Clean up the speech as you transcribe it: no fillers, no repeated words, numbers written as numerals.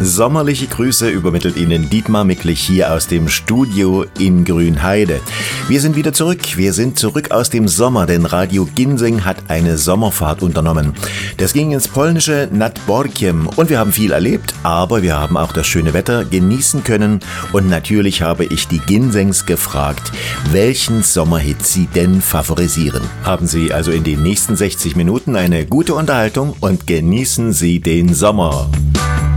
Sommerliche Grüße übermittelt Ihnen Dietmar Micklich hier aus dem Studio in Grünheide. Wir sind wieder zurück. Wir sind zurück aus dem Sommer, denn Radio Ginseng hat eine Sommerfahrt unternommen. Das ging ins polnische Nad Borkiem und wir haben viel erlebt, aber wir haben auch das schöne Wetter genießen können und natürlich habe ich die Ginsengs gefragt, welchen Sommerhit sie denn favorisieren. Haben Sie also in den nächsten 60 Minuten eine gute Unterhaltung und genießen Sie den Sommer.